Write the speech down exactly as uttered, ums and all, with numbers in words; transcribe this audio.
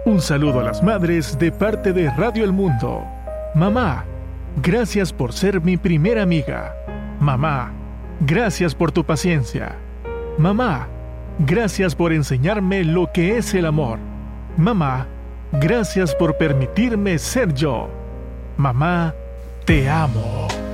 Un saludo a las madres de parte de Radio El Mundo. Mamá, gracias por ser mi primera amiga. Mamá, gracias por tu paciencia. Mamá, gracias por enseñarme lo que es el amor. Mamá, gracias por permitirme ser yo. Mamá, te amo.